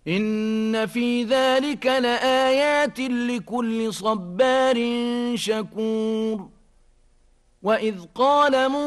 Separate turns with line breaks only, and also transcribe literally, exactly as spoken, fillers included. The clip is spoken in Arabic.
إن في ذلك لآيات لكل صبار شكور. وإذ قال